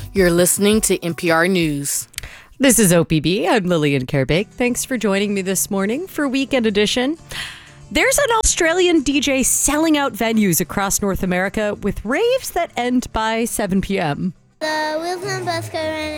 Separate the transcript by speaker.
Speaker 1: You're listening to NPR News.
Speaker 2: This is OPB. I'm Lillian Kerbake. Thanks for joining me this morning for Weekend Edition. There's an Australian DJ selling out venues across North America with raves that end by 7 p.m.
Speaker 3: The wheels on the bus go round